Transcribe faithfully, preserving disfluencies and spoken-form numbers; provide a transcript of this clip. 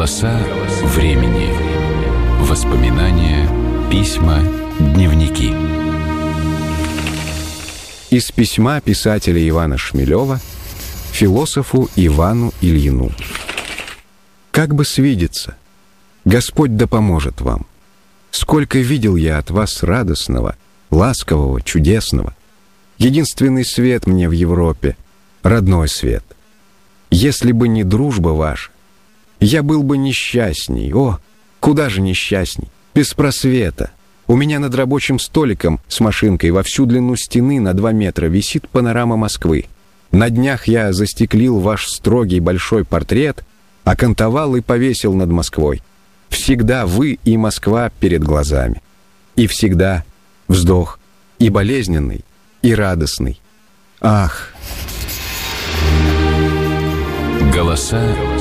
Голоса времени. Воспоминания, письма, дневники. Из письма писателя Ивана Шмелева философу Ивану Ильину. «Как бы свидеться? Господь да поможет вам. Сколько видел я от вас радостного, ласкового, чудесного. Единственный свет мне в Европе, родной свет. Если бы не дружба ваша, я был бы несчастней. О, куда же несчастней? Без просвета. У меня над рабочим столиком с машинкой во всю длину стены на два метра висит панорама Москвы. На днях я застеклил ваш строгий большой портрет, окантовал и повесил над Москвой. Всегда вы и Москва перед глазами. И всегда вздох и болезненный, и радостный. Ах!» Голоса